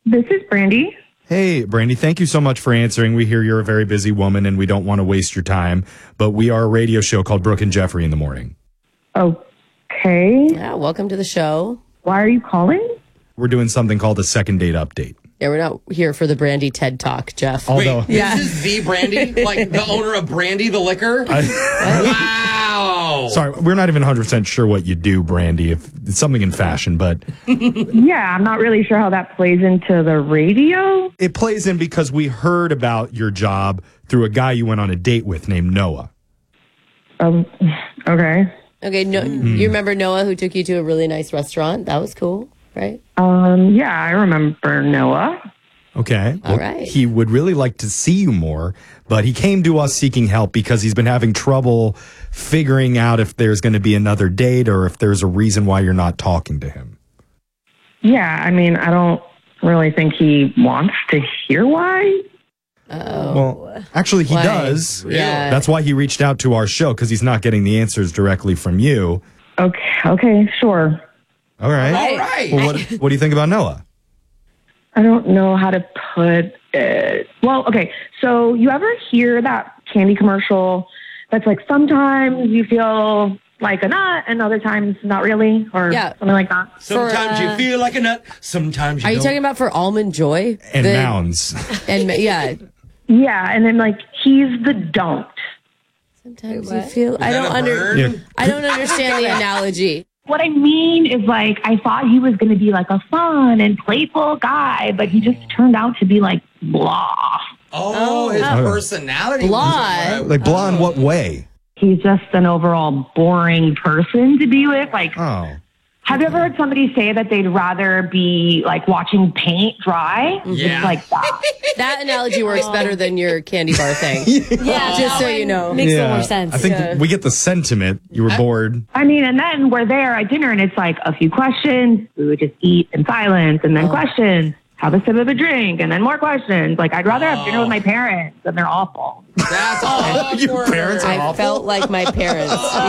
This is Brandy. Hey, Brandy, thank you so much for answering. We hear you're a very busy woman and we don't want to waste your time, but we are a radio show called Brooke and Jeffrey in the Morning. Okay. Yeah, welcome to the show. Why are you calling? We're doing something called a second date update. Yeah, we're not here for the Brandy TED Talk, Jeff. Although, Wait, this is the Brandy? Like the owner of Brandy, the liquor? Wow. Sorry, we're not even 100% sure what you do, Brandy, if it's something in fashion, but Yeah, I'm not really sure how that plays into the radio. it plays in because we heard about your job through a guy you went on a date with named Noah. Okay. Okay, you remember Noah who took you to a really nice restaurant? That was cool, right? Yeah, I remember Noah. Okay. All right. He would really like to see you more, but he came to us seeking help because he's been having trouble figuring out if there's going to be another date or if there's a reason why you're not talking to him. Yeah, I mean, I don't really think he wants to hear why. Well, actually, he Why? does. Yeah. That's why he reached out to our show, because he's not getting the answers directly from you. Okay, sure. All right. All right. Well, what do you think about Noah? I don't know how to put it. Well, okay, so you ever hear that candy commercial that's like sometimes you feel like a nut and other times not really, or something like that? Sometimes you feel like a nut. Sometimes you Are you don't. talking about for Almond Joy? And Mounds. And yeah. Yeah, and then like he's the don't. Sometimes you feel I don't I don't understand the analogy. What I mean is, like, I thought he was going to be like a fun and playful guy, but he just turned out to be like blah. Oh, his personality. Blah. Like, blah in what way? He's just an overall boring person to be with. Like, Oh. have you ever heard somebody say that they'd rather be like watching paint dry? Yeah. It's like that. That analogy works better than your candy bar thing. Yeah, Just so you know. Makes a little more sense. I think we get the sentiment. You were bored. I mean, and then we're there at dinner and it's like a few questions. We would just eat in silence and then questions. Have a sip of a drink and then more questions. Like, I'd rather have dinner with my parents and they're awful. That's awkward. Your parents are I awful. felt like my parents.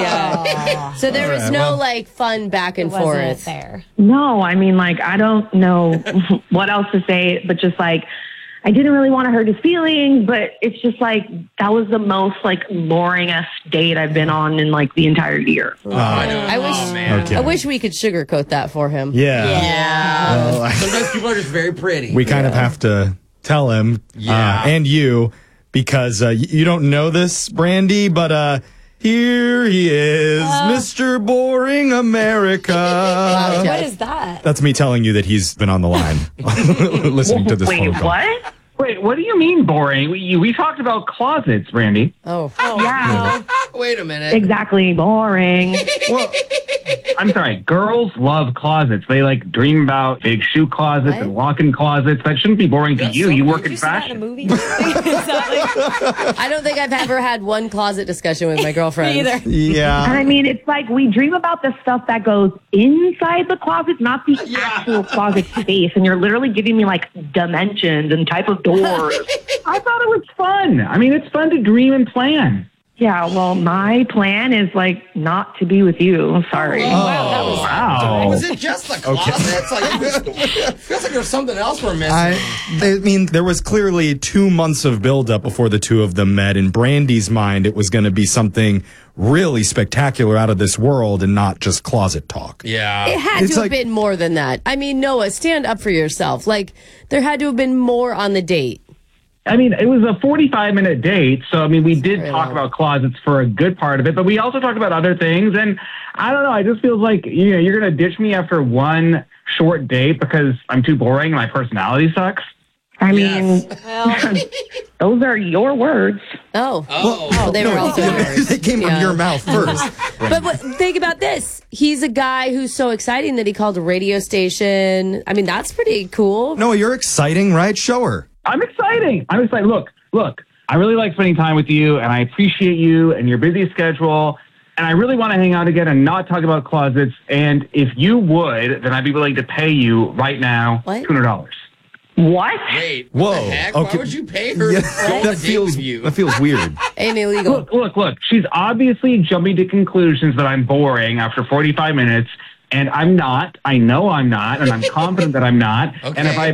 Yeah. So there was no like fun back and Wasn't forth. fair. No, I mean, like, I don't know what else to say, but just like, I didn't really want to hurt his feelings, but it's just like, that was the most like boringest date I've been on in like the entire year. I wish man. Okay. I wish we could sugarcoat that for him. Yeah. Yeah. Sometimes people are just very pretty. We kind of have to tell him and you because you don't know this, Brandy, but here he is, Mr. Boring America. What is that? That's me telling you that he's been on the line listening to this phone call. What? Wait, what do you mean boring? We talked about closets, Randy. Oh. Yeah, Wait a minute. exactly. Boring. Well, I'm sorry. Girls love closets. They like dream about big shoe closets and walk-in closets. That shouldn't be boring to you. You work in Did you see that in a fashion. movie? Is that like, I don't think I've ever had one closet discussion with my girlfriend. either? And Yeah. I mean, it's like we dream about the stuff that goes inside the closet, not the actual closet space. And you're literally giving me like dimensions and type of doors. I thought it was fun. I mean, it's fun to dream and plan. Yeah, well, my plan is like not to be with you. Sorry. Wow. Was it just the closets? Like, feels like there's something else we're missing. I mean, there was clearly 2 months of buildup before the two of them met. In Brandy's mind, it was going to be something really spectacular out of this world and not just closet talk. Yeah. It had It's to have like- been more than that. I mean, Noah, stand up for yourself. Like, there had to have been more on the date. I mean, it was a 45-minute date, so I mean, we did very talk long. about closets for a good part of it, but we also talked about other things. And I don't know, I just feel like you're going to ditch me after one short date because I'm too boring and my personality sucks. I mean, those are your words. Oh, they were also yours. They came from your mouth first. But think about this. He's a guy who's so exciting that he called a radio station. I mean, that's pretty cool. No, you're exciting, right? Show her. I'm exciting. Look, I really like spending time with you, and I appreciate you and your busy schedule. And I really want to hang out again and not talk about closets. And if you would, then I'd be willing to pay you right now What? $200. What? Wait, Whoa. what the heck? Okay. Why would you pay her Yeah, to go on a date with you? that feels weird. Ain't illegal. Look. She's obviously jumping to conclusions that I'm boring after 45 minutes. And I'm not. I know I'm not. And I'm confident that I'm not. Okay. And if I